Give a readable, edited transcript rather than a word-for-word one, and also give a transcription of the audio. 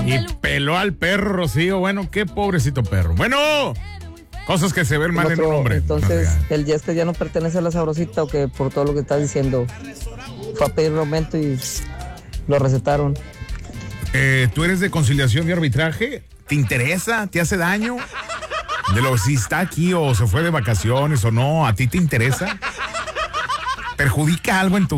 Y peló al perro, Rocío. Bueno, qué pobrecito perro. Bueno, cosas que se ven mal en un hombre. Entonces, el Yesca ya no pertenece a la Sabrosita, o que por todo lo que estás diciendo fue a pedir aumento y lo recetaron. ¿Tú eres de conciliación y arbitraje? ¿Te interesa? ¿Te hace daño? De lo si está aquí o se fue de vacaciones o no, ¿a ti te interesa? ¿Perjudica algo en tu